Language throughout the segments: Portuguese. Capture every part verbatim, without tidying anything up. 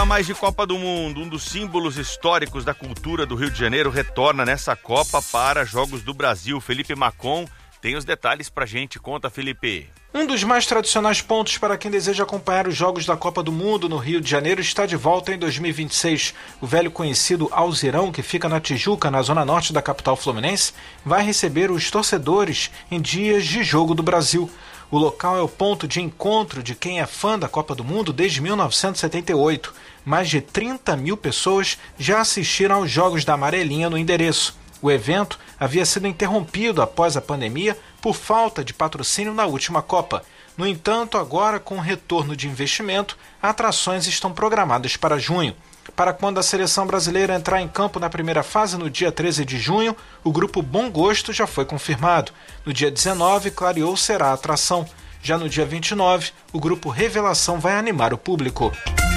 mais de Copa do Mundo. Um dos símbolos históricos da cultura do Rio de Janeiro retorna nessa Copa para Jogos do Brasil. Felipe Macon tem os detalhes pra gente. Conta, Felipe. Um dos mais tradicionais pontos para quem deseja acompanhar os Jogos da Copa do Mundo no Rio de Janeiro está de volta em dois mil e vinte e seis. O velho conhecido Alzirão, que fica na Tijuca, na zona norte da capital fluminense, vai receber os torcedores em dias de Jogo do Brasil. O local é o ponto de encontro de quem é fã da Copa do Mundo desde mil novecentos e setenta e oito. Mais de trinta mil pessoas já assistiram aos Jogos da Amarelinha no endereço. O evento havia sido interrompido após a pandemia por falta de patrocínio na última Copa. No entanto, agora com o retorno de investimento, atrações estão programadas para junho. Para quando a seleção brasileira entrar em campo na primeira fase no dia treze de junho, o grupo Bom Gosto já foi confirmado. No dia dezenove, Clareou será a atração. Já no dia vinte e nove, o grupo Revelação vai animar o público.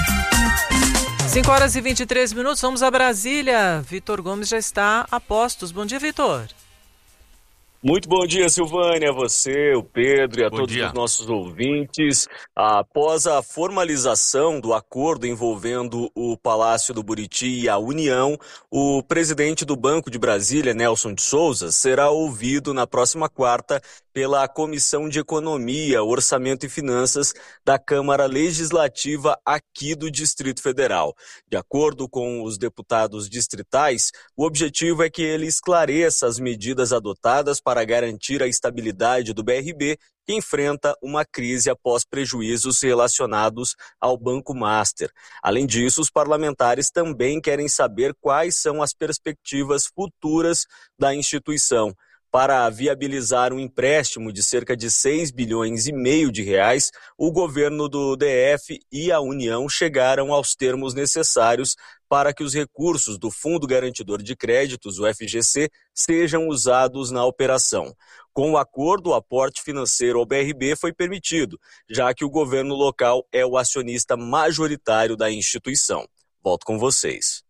cinco horas e vinte e três minutos, vamos a Brasília. Vitor Gomes já está a postos. Bom dia, Vitor. Muito bom dia, Silvânia, a você, o Pedro e a bom todos dia. Os nossos ouvintes. Após a formalização do acordo envolvendo o Palácio do Buriti e a União, o presidente do Banco de Brasília, Nelson de Souza, será ouvido na próxima quarta pela Comissão de Economia, Orçamento e Finanças da Câmara Legislativa aqui do Distrito Federal. De acordo com os deputados distritais, o objetivo é que ele esclareça as medidas adotadas para para garantir a estabilidade do B R B, que enfrenta uma crise após prejuízos relacionados ao Banco Master. Além disso, os parlamentares também querem saber quais são as perspectivas futuras da instituição. Para viabilizar um empréstimo de cerca de seis bilhões e meio de reais, o governo do D F e a União chegaram aos termos necessários para que os recursos do Fundo Garantidor de Créditos, o F G C, sejam usados na operação. Com o acordo, o aporte financeiro ao B R B foi permitido, já que o governo local é o acionista majoritário da instituição. Volto com vocês.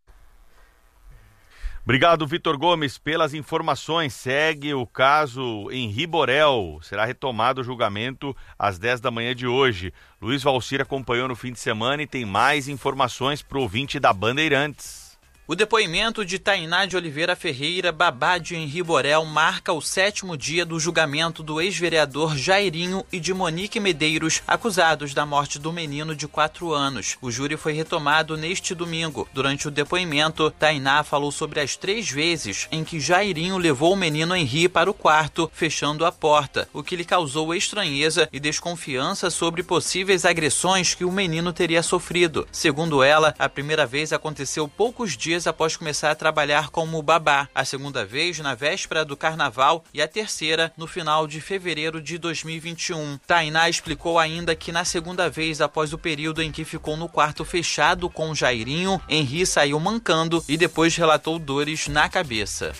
Obrigado, Vitor Gomes, pelas informações. Segue o caso em Riborel. Será retomado o julgamento às dez da manhã de hoje. Luiz Valcir acompanhou no fim de semana e tem mais informações para o ouvinte da Bandeirantes. O depoimento de Tainá de Oliveira Ferreira, babá de Henri Borel, marca o sétimo dia do julgamento do ex-vereador Jairinho e de Monique Medeiros, acusados da morte do menino de quatro anos. O júri foi retomado neste domingo. Durante o depoimento, Tainá falou sobre as três vezes em que Jairinho levou o menino Henri para o quarto, fechando a porta, o que lhe causou estranheza e desconfiança sobre possíveis agressões que o menino teria sofrido. Segundo ela, a primeira vez aconteceu poucos dias após começar a trabalhar como babá, a segunda vez na véspera do carnaval e a terceira no final de fevereiro de dois mil e vinte e um. Tainá explicou ainda que na segunda vez após o período em que ficou no quarto fechado com Jairinho, Henri saiu mancando e depois relatou dores na cabeça.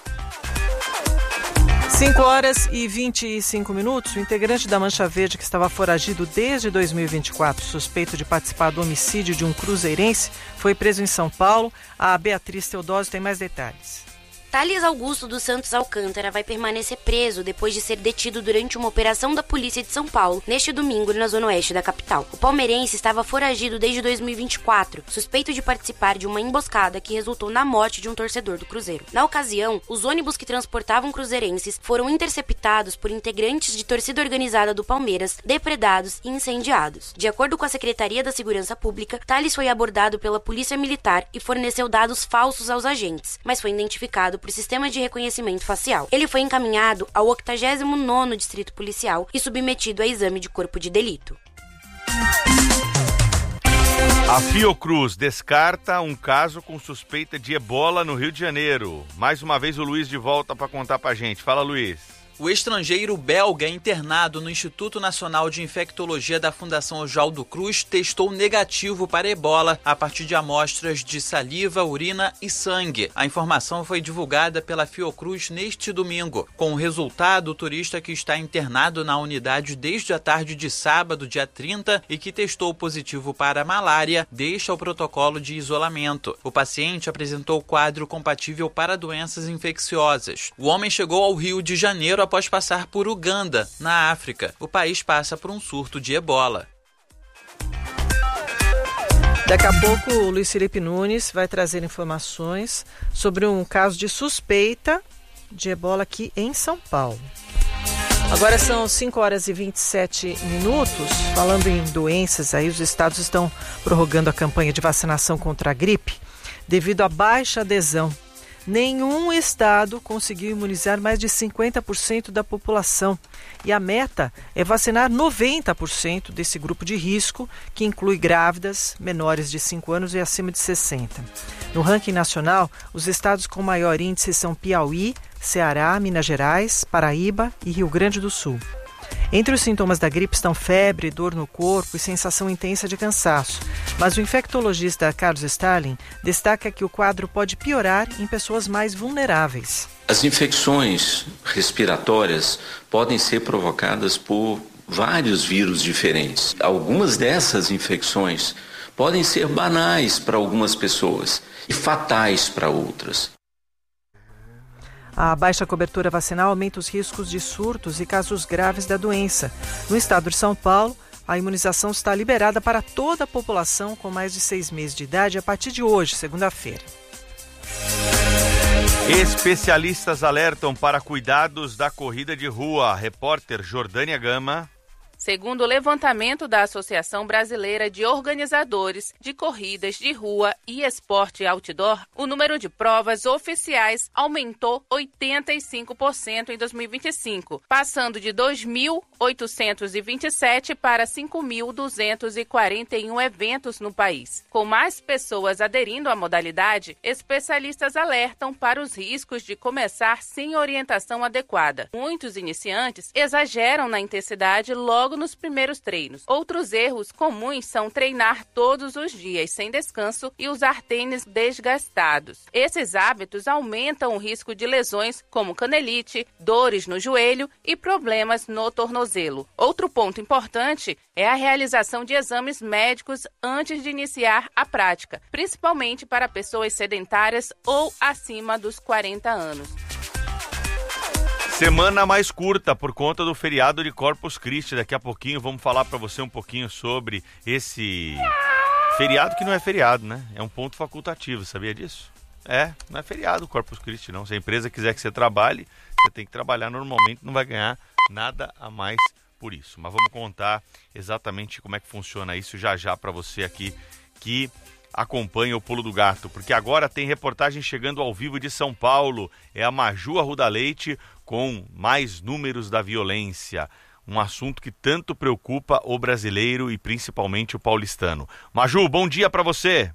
cinco horas e vinte e cinco minutos, o integrante da Mancha Verde que estava foragido desde dois mil e vinte e quatro, suspeito de participar do homicídio de um cruzeirense, foi preso em São Paulo. A Beatriz Teodósio tem mais detalhes. Thales Augusto dos Santos Alcântara vai permanecer preso depois de ser detido durante uma operação da Polícia de São Paulo, neste domingo na zona oeste da capital. O palmeirense estava foragido desde dois mil e vinte e quatro, suspeito de participar de uma emboscada que resultou na morte de um torcedor do Cruzeiro. Na ocasião, os ônibus que transportavam cruzeirenses foram interceptados por integrantes de torcida organizada do Palmeiras, depredados e incendiados. De acordo com a Secretaria da Segurança Pública, Thales foi abordado pela Polícia Militar e forneceu dados falsos aos agentes, mas foi identificado por sistema de reconhecimento facial. Ele foi encaminhado ao octogésimo nono Distrito Policial e submetido a exame de corpo de delito. A Fiocruz descarta um caso com suspeita de ebola no Rio de Janeiro. Mais uma vez o Luiz de volta para contar pra gente. Fala, Luiz. O estrangeiro belga internado no Instituto Nacional de Infectologia da Fundação Oswaldo Cruz testou negativo para ebola a partir de amostras de saliva, urina e sangue. A informação foi divulgada pela Fiocruz neste domingo. Com o resultado, o turista que está internado na unidade desde a tarde de sábado, dia trinta, e que testou positivo para malária, deixa o protocolo de isolamento. O paciente apresentou quadro compatível para doenças infecciosas. O homem chegou ao Rio de Janeiro após passar por Uganda, na África. O país passa por um surto de ebola. Daqui a pouco o Luiz Felipe Nunes vai trazer informações sobre um caso de suspeita de ebola aqui em São Paulo. Agora são cinco horas e vinte e sete minutos. Falando em doenças, aí os estados estão prorrogando a campanha de vacinação contra a gripe devido à baixa adesão. Nenhum estado conseguiu imunizar mais de cinquenta por cento da população. E a meta é vacinar noventa por cento desse grupo de risco, que inclui grávidas, menores de cinco anos e acima de sessenta. No ranking nacional, os estados com maior índice são Piauí, Ceará, Minas Gerais, Paraíba e Rio Grande do Sul. Entre os sintomas da gripe estão febre, dor no corpo e sensação intensa de cansaço. Mas o infectologista Carlos Stalin destaca que o quadro pode piorar em pessoas mais vulneráveis. As infecções respiratórias podem ser provocadas por vários vírus diferentes. Algumas dessas infecções podem ser banais para algumas pessoas e fatais para outras. A baixa cobertura vacinal aumenta os riscos de surtos e casos graves da doença. No estado de São Paulo, a imunização está liberada para toda a população com mais de seis meses de idade a partir de hoje, segunda-feira. Especialistas alertam para cuidados da corrida de rua. Repórter Jordânia Gama. Segundo o levantamento da Associação Brasileira de Organizadores de Corridas de Rua e Esporte Outdoor, o número de provas oficiais aumentou oitenta e cinco por cento em dois mil e vinte e cinco, passando de dois mil oitocentos e vinte e sete para cinco mil duzentos e quarenta e um eventos no país. Com mais pessoas aderindo à modalidade, especialistas alertam para os riscos de começar sem orientação adequada. Muitos iniciantes exageram na intensidade logo nos primeiros treinos. Outros erros comuns são treinar todos os dias sem descanso e usar tênis desgastados. Esses hábitos aumentam o risco de lesões como canelite, dores no joelho e problemas no tornozelo. Outro ponto importante é a realização de exames médicos antes de iniciar a prática, principalmente para pessoas sedentárias ou acima dos quarenta anos. Semana mais curta por conta do feriado de Corpus Christi. Daqui a pouquinho vamos falar para você um pouquinho sobre esse feriado que não é feriado, né? É um ponto facultativo, sabia disso? É, não é feriado Corpus Christi, não. Se a empresa quiser que você trabalhe, você tem que trabalhar normalmente, não vai ganhar nada a mais por isso. Mas vamos contar exatamente como é que funciona isso já já para você aqui que acompanha o Pulo do Gato, porque agora tem reportagem chegando ao vivo de São Paulo. É a Maju Arruda Leite com mais números da violência, um assunto que tanto preocupa o brasileiro e principalmente o paulistano. Maju, bom dia para você.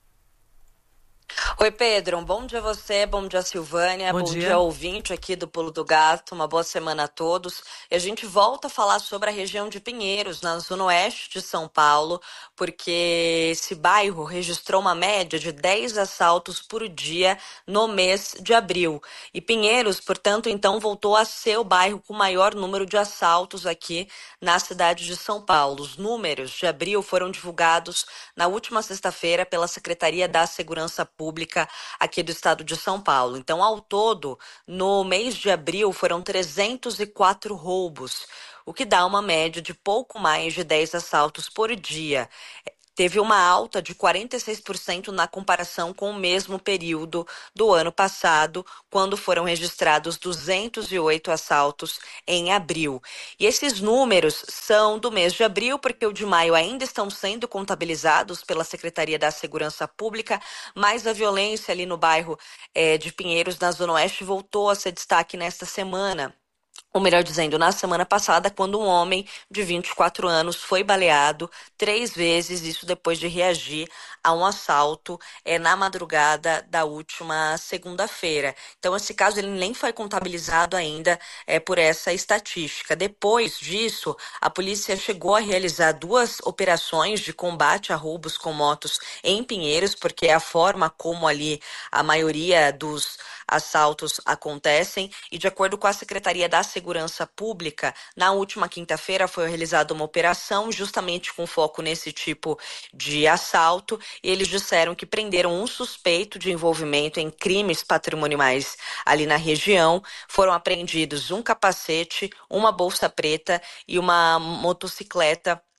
Oi, Pedro, um bom dia a você, bom dia a Silvânia, bom, bom dia. dia ao ouvinte aqui do Pulo do Gato, uma boa semana a todos. E a gente volta a falar sobre a região de Pinheiros, na zona oeste de São Paulo, porque esse bairro registrou uma média de dez assaltos por dia no mês de abril. E Pinheiros, portanto, então voltou a ser o bairro com o maior número de assaltos aqui na cidade de São Paulo. Os números de abril foram divulgados na última sexta-feira pela Secretaria da Segurança Pública aqui do estado de São Paulo. Então, ao todo, no mês de abril, foram trezentos e quatro roubos, o que dá uma média de pouco mais de dez assaltos por dia. Teve uma alta de quarenta e seis por cento na comparação com o mesmo período do ano passado, quando foram registrados duzentos e oito assaltos em abril. E esses números são do mês de abril, porque o de maio ainda estão sendo contabilizados pela Secretaria da Segurança Pública, mas a violência ali no bairro é, de Pinheiros, na Zona Oeste, voltou a ser destaque nesta semana. Ou melhor dizendo, na semana passada, quando um homem de vinte e quatro anos foi baleado três vezes, isso depois de reagir a um assalto é, na madrugada da última segunda-feira. Então, esse caso ele nem foi contabilizado ainda é, por essa estatística. Depois disso, a polícia chegou a realizar duas operações de combate a roubos com motos em Pinheiros, porque é a forma como ali a maioria dos assaltos acontecem, e de acordo com a Secretaria da Segurança Pública, na última quinta-feira foi realizada uma operação justamente com foco nesse tipo de assalto, e eles disseram que prenderam um suspeito de envolvimento em crimes patrimoniais ali na região. Foram apreendidos um capacete, uma bolsa preta e uma motocicleta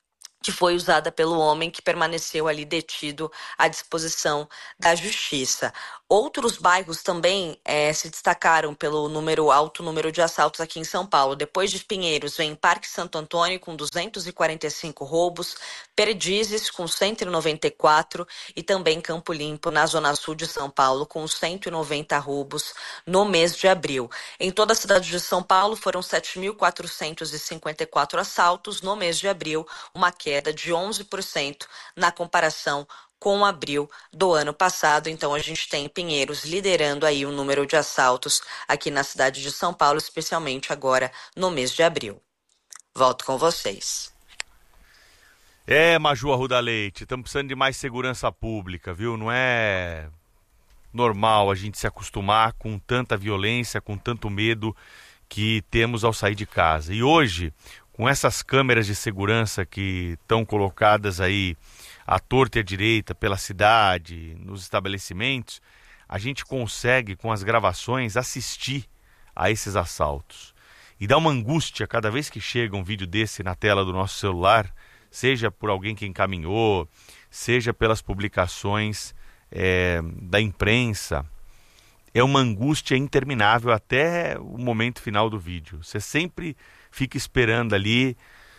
que foi usada pelo homem que permaneceu ali detido à disposição da justiça. Outros bairros também é, se destacaram pelo número alto número de assaltos aqui em São Paulo. Depois de Pinheiros, vem Parque Santo Antônio com duzentos e quarenta e cinco roubos, Perdizes com cento e noventa e quatro e também Campo Limpo, na zona sul de São Paulo, com cento e noventa roubos no mês de abril. Em toda a cidade de São Paulo foram sete mil quatrocentos e cinquenta e quatro assaltos no mês de abril, uma queda de onze por cento na comparação com abril do ano passado. Então a gente tem Pinheiros liderando aí o número de assaltos aqui na cidade de São Paulo, especialmente agora no mês de abril. Volto com vocês. É, Maju Arruda Leite, estamos precisando de mais segurança pública, viu? Não é normal a gente se acostumar com tanta violência, com tanto medo que temos ao sair de casa. E hoje, com essas câmeras de segurança que estão colocadas aí à torta e à direita pela cidade, nos estabelecimentos, a gente consegue, com as gravações, assistir a esses assaltos. E dá uma angústia cada vez que chega um vídeo desse na tela do nosso celular, seja por alguém que encaminhou, seja pelas publicações é, da imprensa. É uma angústia interminável até o momento final do vídeo. Você sempre fica esperando ali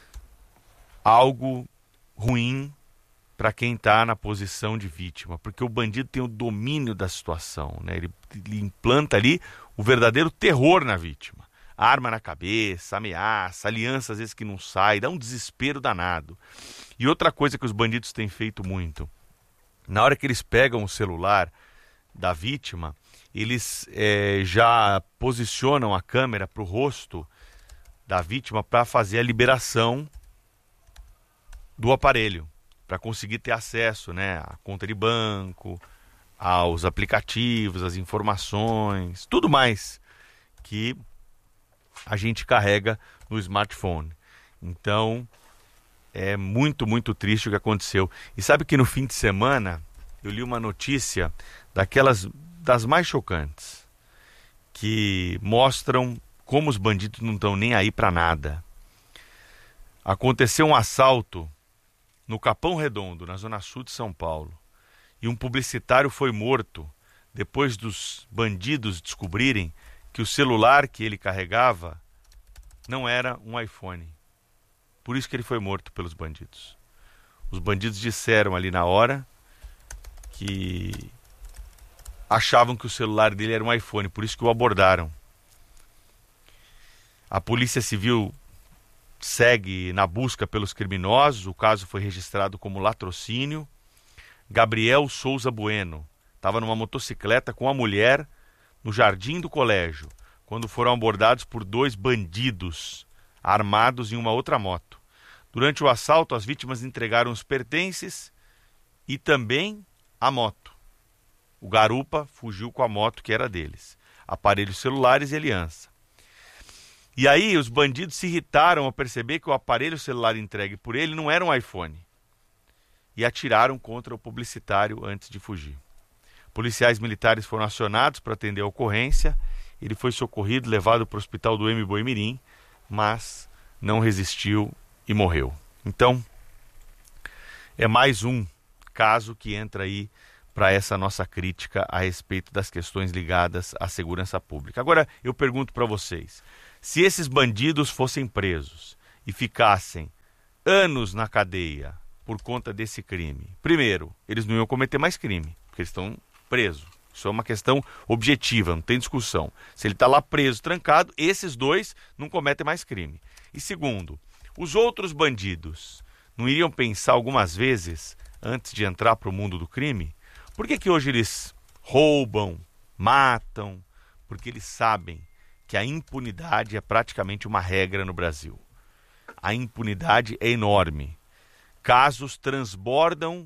algo ruim para quem está na posição de vítima, porque o bandido tem o domínio da situação, né? Ele, ele implanta ali o verdadeiro terror na vítima. Arma na cabeça, ameaça, aliança às vezes que não sai, dá um desespero danado. E outra coisa que os bandidos têm feito muito, na hora que eles pegam o celular da vítima, eles é, já posicionam a câmera para o rosto da vítima para fazer a liberação do aparelho, para conseguir ter acesso, né, à conta de banco, aos aplicativos, às informações, tudo mais que a gente carrega no smartphone. Então, é muito, muito triste o que aconteceu. E sabe que no fim de semana eu li uma notícia daquelas das mais chocantes, que mostram como os bandidos não estão nem aí para nada. Aconteceu um assalto no Capão Redondo, na zona sul de São Paulo, e um publicitário foi morto depois dos bandidos descobrirem que o celular que ele carregava não era um iPhone. Por isso que ele foi morto pelos bandidos. Os bandidos disseram ali na hora que achavam que o celular dele era um iPhone, por isso que o abordaram. A Polícia Civil segue na busca pelos criminosos, o caso foi registrado como latrocínio. Gabriel Souza Bueno estava numa motocicleta com a mulher no jardim do colégio, quando foram abordados por dois bandidos armados em uma outra moto. Durante o assalto, as vítimas entregaram os pertences e também a moto. O garupa fugiu com a moto que era deles, aparelhos celulares e aliança. E aí os bandidos se irritaram ao perceber que o aparelho celular entregue por ele não era um iPhone e atiraram contra o publicitário antes de fugir. Policiais militares foram acionados para atender a ocorrência. Ele foi socorrido, levado para o hospital do M. Boimirim, mas não resistiu e morreu. Então, é mais um caso que entra aí para essa nossa crítica a respeito das questões ligadas à segurança pública. Agora, eu pergunto para vocês, se esses bandidos fossem presos e ficassem anos na cadeia por conta desse crime, primeiro, eles não iam cometer mais crime, porque eles estão presos. Isso é uma questão objetiva, não tem discussão. Se ele está lá preso, trancado, esses dois não cometem mais crime. E segundo, os outros bandidos não iriam pensar algumas vezes, antes de entrar para o mundo do crime, por que que hoje eles roubam, matam? Porque eles sabem que a impunidade é praticamente uma regra no Brasil. A impunidade é enorme. Casos transbordam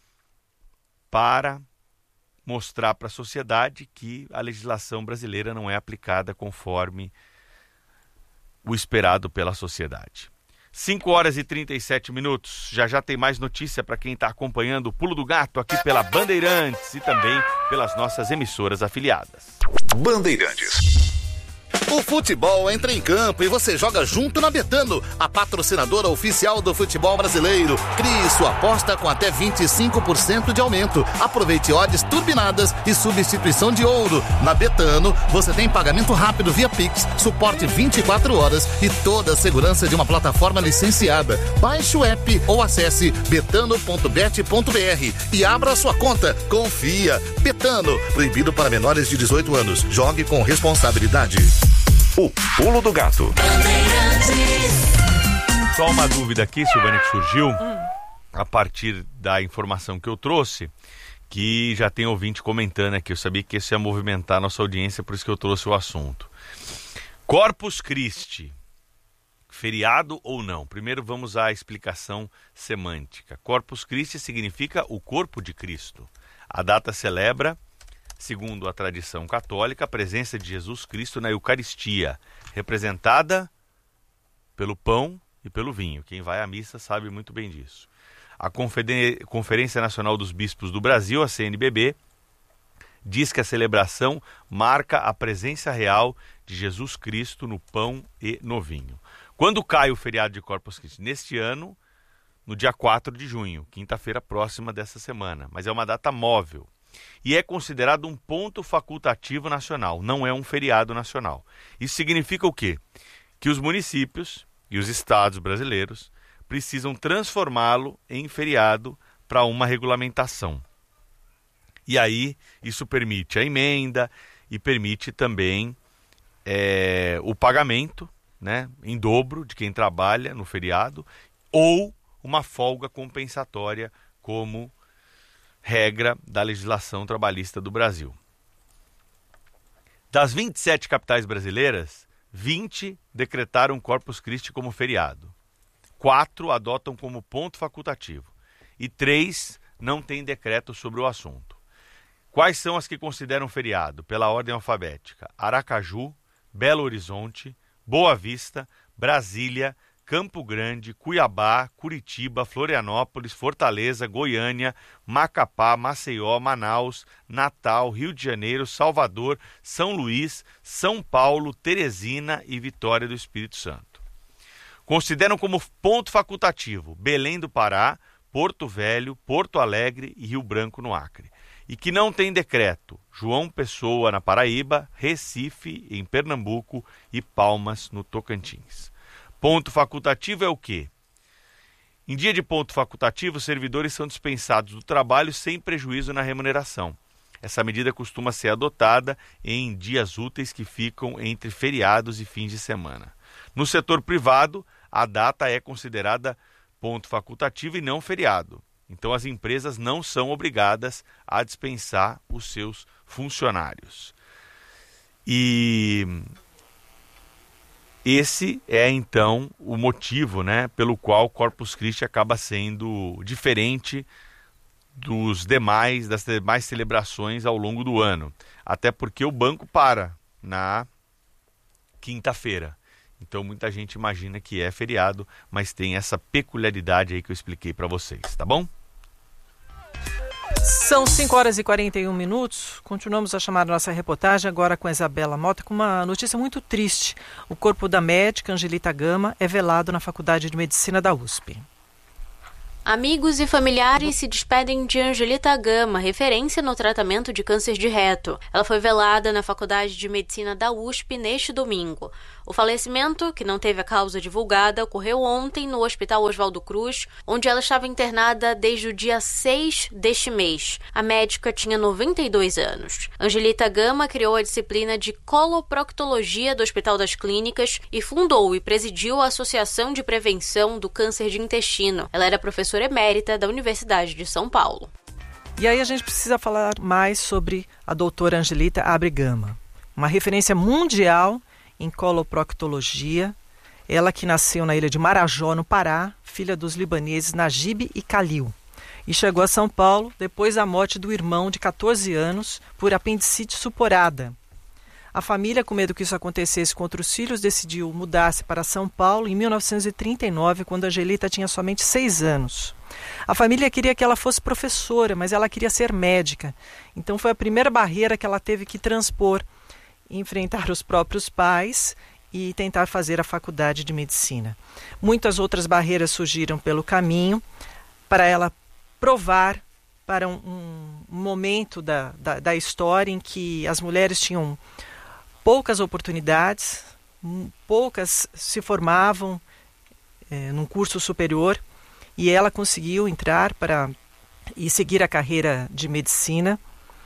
para mostrar para a sociedade que a legislação brasileira não é aplicada conforme o esperado pela sociedade. cinco horas e trinta e sete minutos. Já já tem mais notícia para quem está acompanhando o Pulo do Gato aqui pela Bandeirantes e também pelas nossas emissoras afiliadas. Bandeirantes. O futebol entra em campo e você joga junto na Betano, a patrocinadora oficial do futebol brasileiro. Crie sua aposta com até vinte e cinco por cento de aumento. Aproveite odds turbinadas e substituição de ouro. Na Betano, você tem pagamento rápido via Pix, suporte vinte e quatro horas e toda a segurança de uma plataforma licenciada. Baixe o app ou acesse betano ponto bet ponto br e abra sua conta. Confia. Betano, proibido para menores de dezoito anos. Jogue com responsabilidade. O Pulo do Gato. Só uma dúvida aqui, Silvânia, que surgiu hum. a partir da informação que eu trouxe, que já tem ouvinte comentando aqui. Eu sabia que isso ia movimentar a nossa audiência, por isso que eu trouxe o assunto. Corpus Christi, feriado ou não? Primeiro vamos à explicação semântica. Corpus Christi significa o corpo de Cristo. A data celebra, segundo a tradição católica, a presença de Jesus Cristo na Eucaristia, representada pelo pão e pelo vinho. Quem vai à missa sabe muito bem disso. A Conferência Nacional dos Bispos do Brasil, a C N B B, diz que a celebração marca a presença real de Jesus Cristo no pão e no vinho. Quando cai o feriado de Corpus Christi? Neste ano, no dia quatro de junho, quinta-feira próxima dessa semana, mas é uma data móvel. E é considerado um ponto facultativo nacional, não é um feriado nacional. Isso significa o quê? Que os municípios e os estados brasileiros precisam transformá-lo em feriado para uma regulamentação. E aí, isso permite a emenda e permite também é, o pagamento, né, em dobro de quem trabalha no feriado, ou uma folga compensatória como regra da legislação trabalhista do Brasil. Das vinte e sete capitais brasileiras, vinte decretaram Corpus Christi como feriado. Quatro adotam como ponto facultativo. E três não têm decreto sobre o assunto. Quais são as que consideram feriado? Pela ordem alfabética: Aracaju, Belo Horizonte, Boa Vista, Brasília, Campo Grande, Cuiabá, Curitiba, Florianópolis, Fortaleza, Goiânia, Macapá, Maceió, Manaus, Natal, Rio de Janeiro, Salvador, São Luís, São Paulo, Teresina e Vitória do Espírito Santo. Consideram como ponto facultativo Belém do Pará, Porto Velho, Porto Alegre e Rio Branco no Acre. E que não tem decreto: João Pessoa na Paraíba, Recife em Pernambuco e Palmas no Tocantins. Ponto facultativo é o quê? Em dia de ponto facultativo, os servidores são dispensados do trabalho sem prejuízo na remuneração. Essa medida costuma ser adotada em dias úteis que ficam entre feriados e fins de semana. No setor privado, a data é considerada ponto facultativo e não feriado. Então, as empresas não são obrigadas a dispensar os seus funcionários. E esse é, então, o motivo, né, pelo qual Corpus Christi acaba sendo diferente dos demais, das demais celebrações ao longo do ano. Até porque o banco para na quinta-feira. Então, muita gente imagina que é feriado, mas tem essa peculiaridade aí que eu expliquei para vocês, tá bom? São cinco horas e quarenta e um minutos. Continuamos a chamar a nossa reportagem agora com a Isabela Mota, com uma notícia muito triste. O corpo da médica Angelita Gama é velado na Faculdade de Medicina da U S P. Amigos e familiares se despedem de Angelita Gama, referência no tratamento de câncer de reto. Ela foi velada na Faculdade de Medicina da U S P neste domingo. O falecimento, que não teve a causa divulgada, ocorreu ontem no Hospital Oswaldo Cruz, onde ela estava internada desde o dia seis deste mês. A médica tinha noventa e dois anos. Angelita Gama criou a disciplina de coloproctologia do Hospital das Clínicas e fundou e presidiu a Associação de Prevenção do Câncer de Intestino. Ela era professora emérita da Universidade de São Paulo. E aí a gente precisa falar mais sobre a doutora Angelita Abre Gama, uma referência mundial em coloproctologia. Ela que nasceu na ilha de Marajó, no Pará, filha dos libaneses Najib e Khalil, e chegou a São Paulo depois da morte do irmão de catorze anos por apendicite suporada. A família, com medo que isso acontecesse com outros filhos, decidiu mudar-se para São Paulo em mil novecentos e trinta e nove, quando a Angelita tinha somente seis anos. A família queria que ela fosse professora, mas ela queria ser médica. Então foi a primeira barreira que ela teve que transpor enfrentar os próprios pais e tentar fazer a faculdade de medicina. Muitas outras barreiras surgiram pelo caminho para ela provar para um, um momento da, da, da história em que as mulheres tinham poucas oportunidades, poucas se formavam é, num curso superior, e ela conseguiu entrar para e seguir a carreira de medicina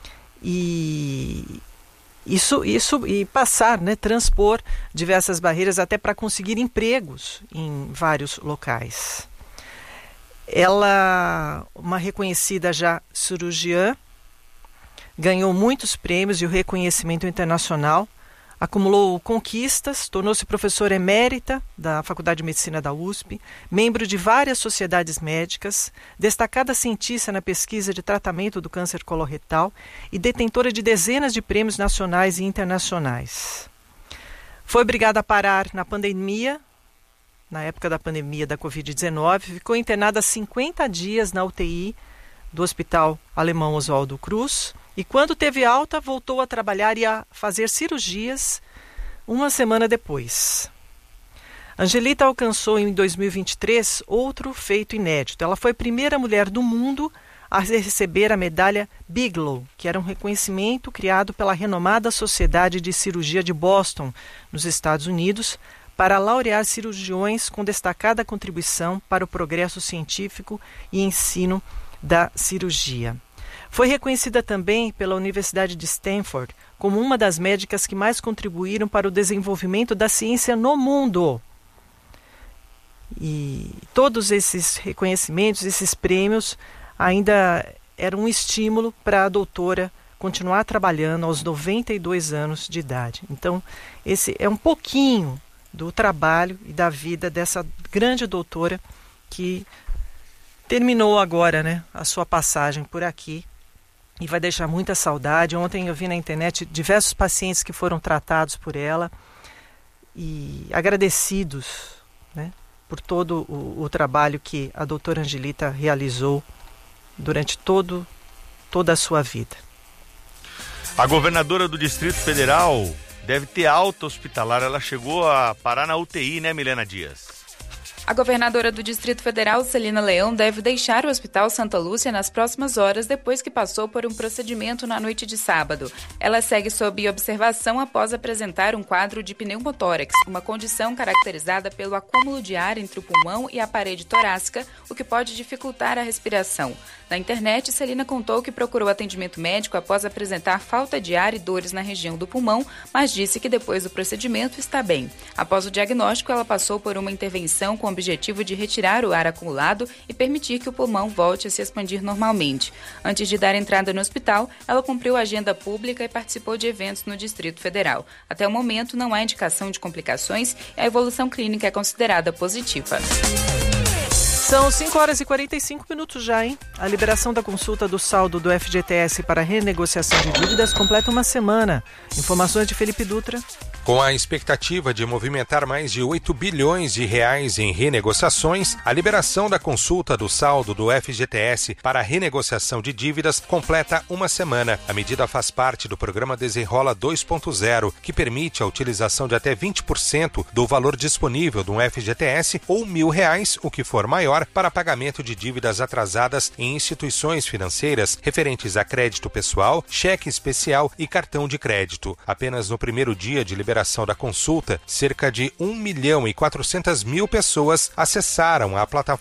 e isso, isso e passar, né, transpor diversas barreiras até para conseguir empregos em vários locais. Ela, uma reconhecida já cirurgiã, ganhou muitos prêmios e o reconhecimento internacional, acumulou conquistas, tornou-se professora emérita da Faculdade de Medicina da U S P, membro de várias sociedades médicas, destacada cientista na pesquisa de tratamento do câncer coloretal e detentora de dezenas de prêmios nacionais e internacionais. Foi obrigada a parar na pandemia, na época da pandemia da covid dezenove, ficou internada cinquenta dias na U T I do Hospital Alemão Oswaldo Cruz e, quando teve alta, voltou a trabalhar e a fazer cirurgias uma semana depois. Angelita alcançou em dois mil e vinte e três outro feito inédito. Ela foi a primeira mulher do mundo a receber a medalha Bigelow, que era um reconhecimento criado pela renomada Sociedade de Cirurgia de Boston, nos Estados Unidos, para laurear cirurgiões com destacada contribuição para o progresso científico e ensino da cirurgia. Foi reconhecida também pela Universidade de Stanford como uma das médicas que mais contribuíram para o desenvolvimento da ciência no mundo. E todos esses reconhecimentos, esses prêmios, ainda eram um estímulo para a doutora continuar trabalhando aos noventa e dois anos de idade. Então, esse é um pouquinho do trabalho e da vida dessa grande doutora que terminou agora, né, a sua passagem por aqui e vai deixar muita saudade. Ontem eu vi na internet diversos pacientes que foram tratados por ela e agradecidos, né, por todo o, o trabalho que a doutora Angelita realizou durante todo, toda a sua vida. A governadora do Distrito Federal deve ter alta hospitalar. Ela chegou a parar na U T I, né, Milena Dias? A governadora do Distrito Federal, Celina Leão, deve deixar o Hospital Santa Lúcia nas próximas horas, depois que passou por um procedimento na noite de sábado. Ela segue sob observação após apresentar um quadro de pneumotórax, uma condição caracterizada pelo acúmulo de ar entre o pulmão e a parede torácica, o que pode dificultar a respiração. Na internet, Celina contou que procurou atendimento médico após apresentar falta de ar e dores na região do pulmão, mas disse que depois do procedimento está bem. Após o diagnóstico, ela passou por uma intervenção com o objetivo de retirar o ar acumulado e permitir que o pulmão volte a se expandir normalmente. Antes de dar entrada no hospital, ela cumpriu a agenda pública e participou de eventos no Distrito Federal. Até o momento, não há indicação de complicações e a evolução clínica é considerada positiva. São cinco horas e quarenta e cinco minutos já, hein? A liberação da consulta do saldo do F G T S para renegociação de dívidas completa uma semana. Informações de Felipe Dutra. Com a expectativa de movimentar mais de oito bilhões de reais em renegociações, a liberação da consulta do saldo do F G T S para renegociação de dívidas completa uma semana. A medida faz parte do programa Desenrola dois ponto zero, que permite a utilização de até vinte por cento do valor disponível do F G T S ou mil reais, o que for maior, para pagamento de dívidas atrasadas em instituições financeiras referentes a crédito pessoal, cheque especial e cartão de crédito. Apenas no primeiro dia de liberação da consulta, cerca de um milhão e quatrocentas mil pessoas acessaram a plataforma